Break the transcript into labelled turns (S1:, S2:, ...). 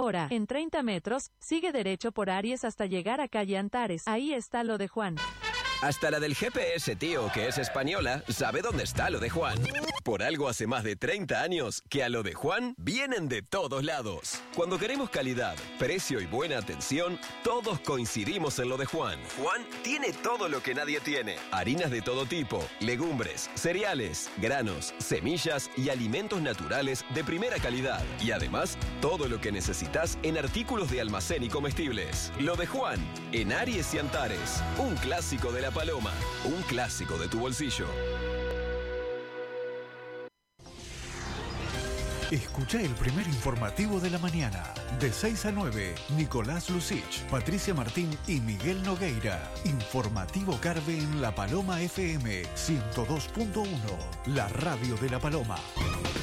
S1: Ahora, en 30 metros, sigue derecho por Aries hasta llegar a calle Antares. Ahí está lo de Juan.
S2: Hasta la del GPS, tío, que es española, sabe dónde está lo de Juan. Por algo hace más de 30 años que a lo de Juan vienen de todos lados. Cuando queremos calidad, precio y buena atención, todos coincidimos en lo de Juan. Juan tiene todo lo que nadie tiene. Harinas de todo tipo, legumbres, cereales, granos, semillas y alimentos naturales de primera calidad. Y además, todo lo que necesitas en artículos de almacén y comestibles. Lo de Juan, en Aries y Antares. Un clásico de la Paloma, un clásico de tu bolsillo.
S3: Escucha el primer informativo de la mañana, de 6 a 9, Nicolás Lucich, Patricia Martín y Miguel Nogueira. Informativo Carve en La Paloma FM 102.1, la radio de La Paloma.